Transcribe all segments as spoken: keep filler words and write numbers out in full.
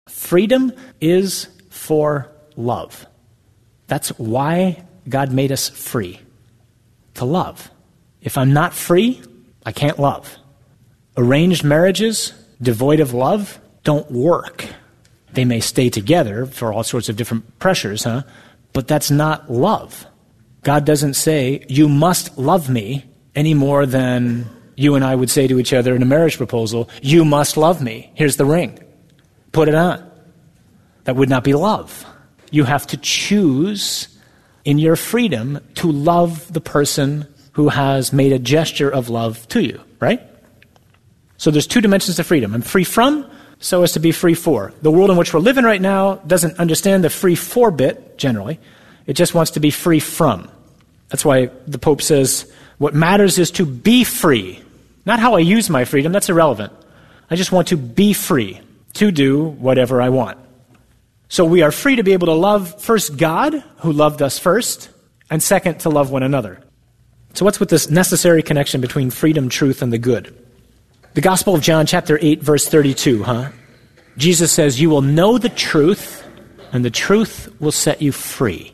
Freedom is for love. That's why God made us free, to love. If I'm not free, I can't love. Arranged marriages devoid of love don't work. They may stay together for all sorts of different pressures, huh? But that's not love. God doesn't say, you must love me, any more than you and I would say to each other in a marriage proposal, you must love me. Here's the ring. Put it on. That would not be love. You have to choose in your freedom to love the person who has made a gesture of love to you, right? So there's two dimensions to freedom. I'm free from, so as to be free for. The world in which we're living right now doesn't understand the free for bit, generally. It just wants to be free from. That's why the Pope says, what matters is to be free. Not how I use my freedom, that's irrelevant. I just want to be free to do whatever I want. So we are free to be able to love first God, who loved us first, and second, to love one another. So what's with this necessary connection between freedom, truth, and the good? The Gospel of John, chapter eight, verse thirty-two, huh? Jesus says, you will know the truth, and the truth will set you free.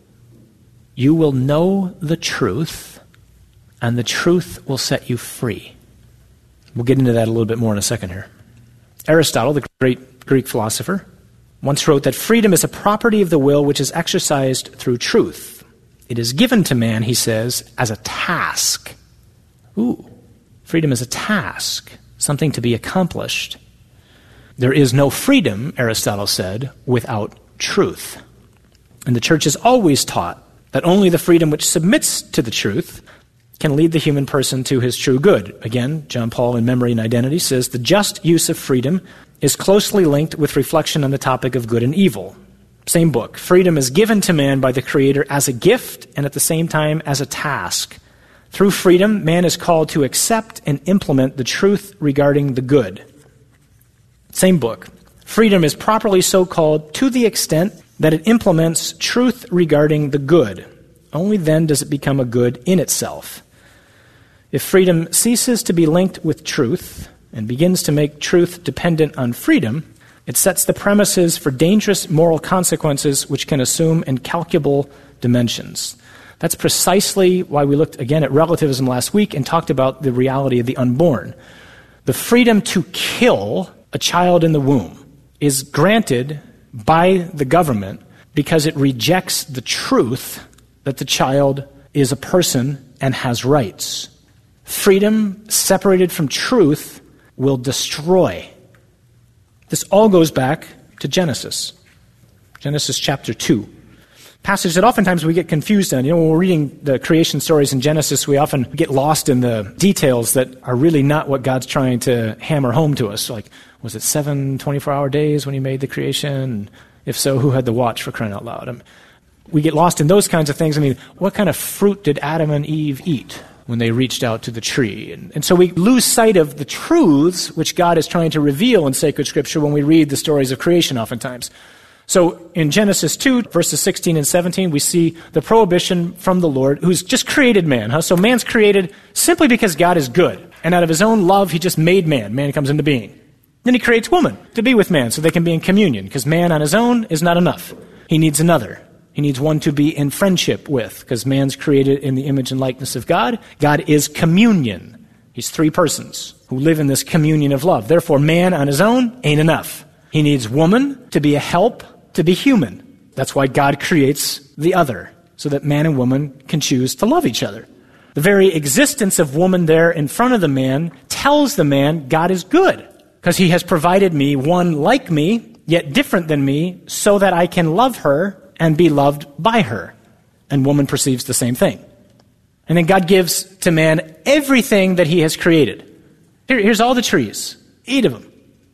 You will know the truth, and the truth will set you free. We'll get into that a little bit more in a second here. Aristotle, the great Greek philosopher, once wrote that freedom is a property of the will which is exercised through truth. It is given to man, he says, as a task. Ooh, freedom is a task, something to be accomplished. There is no freedom, Aristotle said, without truth. And the church has always taught that only the freedom which submits to the truth can lead the human person to his true good. Again, John Paul in Memory and Identity says, the just use of freedom is closely linked with reflection on the topic of good and evil. Same book. Freedom is given to man by the Creator as a gift and at the same time as a task. Through freedom, man is called to accept and implement the truth regarding the good. Same book. Freedom is properly so called to the extent that it implements truth regarding the good. Only then does it become a good in itself. If freedom ceases to be linked with truth and begins to make truth dependent on freedom, it sets the premises for dangerous moral consequences which can assume incalculable dimensions. That's precisely why we looked again at relativism last week and talked about the reality of the unborn. The freedom to kill a child in the womb is granted by the government because it rejects the truth that the child is a person and has rights. Freedom separated from truth will destroy. This all goes back to Genesis. Genesis chapter two. Passage that oftentimes we get confused on. You know, when we're reading the creation stories in Genesis, we often get lost in the details that are really not what God's trying to hammer home to us. Like, was it seven twenty-four hour days when he made the creation? If so, who had the watch, for crying out loud? I mean, we get lost in those kinds of things. I mean, what kind of fruit did Adam and Eve eat when they reached out to the tree? And, and so we lose sight of the truths which God is trying to reveal in sacred scripture when we read the stories of creation oftentimes. So in Genesis two, verses sixteen and seventeen, we see the prohibition from the Lord, who's just created man. Huh? So man's created simply because God is good. And out of his own love, he just made man. Man comes into being. Then he creates woman to be with man so they can be in communion, because man on his own is not enough. He needs another. He needs one to be in friendship with, because man's created in the image and likeness of God. God is communion. He's three persons who live in this communion of love. Therefore, man on his own ain't enough. He needs woman to be a help to be human. That's why God creates the other, so that man and woman can choose to love each other. The very existence of woman there in front of the man tells the man God is good, because he has provided me one like me, yet different than me, so that I can love her and be loved by her. And woman perceives the same thing. And then God gives to man everything that he has created. Here, here's all the trees. Eat of them.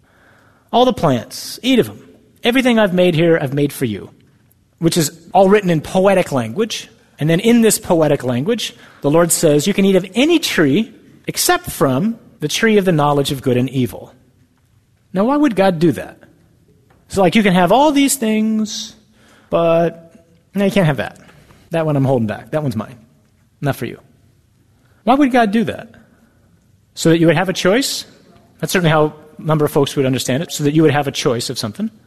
All the plants. Eat of them. Everything I've made here, I've made for you. Which is all written in poetic language. And then in this poetic language, the Lord says, you can eat of any tree except from the tree of the knowledge of good and evil. Now, why would God do that? It's like you can have all these things, but no, you can't have that. That one I'm holding back. That one's mine. Not for you. Why would God do that? So that you would have a choice? That's certainly how number of folks would understand it, so that you would have a choice of something.